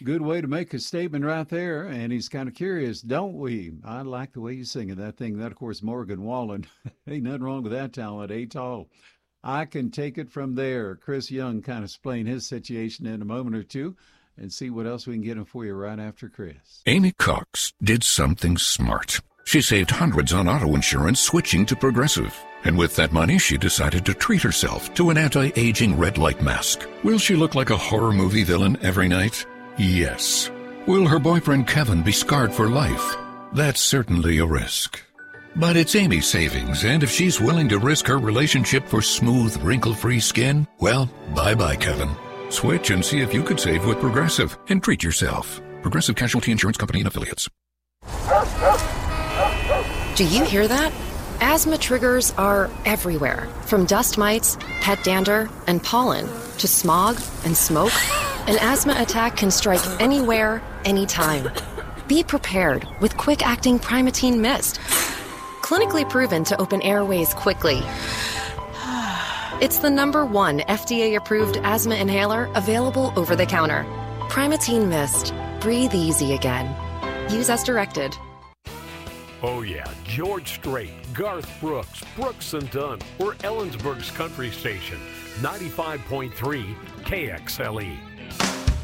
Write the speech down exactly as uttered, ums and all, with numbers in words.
Good way to make a statement right there. And he's kind of curious, don't we? I like the way you singing that thing. That, of course, Morgan Wallen. Ain't nothing wrong with that talent. Eight tall. I can take it from there. Chris Young kind of explain his situation in a moment or two and see what else we can get him for you right after Chris. Amy Cox did something smart. She saved hundreds on auto insurance switching to Progressive. And with that money, she decided to treat herself to an anti-aging red light mask. Will she look like a horror movie villain every night? Yes. Will her boyfriend Kevin be scarred for life? That's certainly a risk. But it's Amy's savings, and if she's willing to risk her relationship for smooth, wrinkle-free skin, well, bye-bye, Kevin. Switch and see if you could save with Progressive and treat yourself. Progressive Casualty Insurance Company and Affiliates. Do you hear that? Asthma triggers are everywhere, from dust mites, pet dander, and pollen, to smog and smoke. An asthma attack can strike anywhere, anytime. Be prepared with quick-acting Primatene Mist. Clinically proven to open airways quickly. It's the number one F D A-approved asthma inhaler available over the counter. Primatene Mist. Breathe easy again. Use as directed. Oh yeah, George Strait, Garth Brooks, Brooks and Dunn, or Ellensburg's Country Station, ninety-five point three K X L E.